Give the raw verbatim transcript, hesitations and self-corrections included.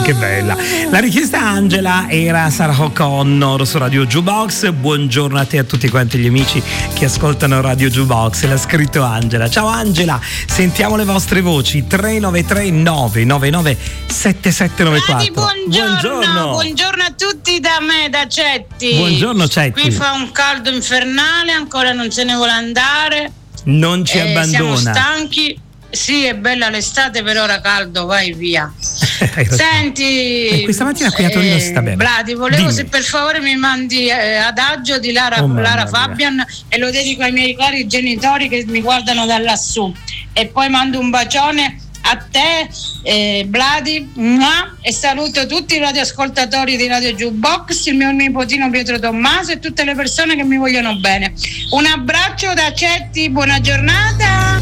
che bella. La richiesta Angela era Sarah O'Connor su Radio Jukebox. Buongiorno a te e a tutti quanti gli amici che ascoltano Radio Jukebox. L'ha scritto Angela. Ciao Angela, sentiamo le vostre voci. tre nove tre nove nove nove sette sette nove quattro. Buongiorno, buongiorno, buongiorno a tutti da me, da Cetti. Buongiorno Cetti. Qui fa un caldo infernale, ancora non se ne vuole andare. Non ci eh, abbandona. Siamo stanchi. Sì, è bella l'estate, per ora caldo, vai via. Senti, eh, questa mattina qui a Torino eh, si sta bene. Bladi, volevo Dimmi. se per favore mi mandi eh, Adagio di Lara, Oh, Lara mamma Fabian, e lo dedico ai miei cari genitori che mi guardano da lassù. E poi mando un bacione a te, eh, Bladi, e saluto tutti i radioascoltatori di Radio Jukebox, il mio nipotino Pietro Tommaso e tutte le persone che mi vogliono bene. Un abbraccio da Cetti, buona giornata.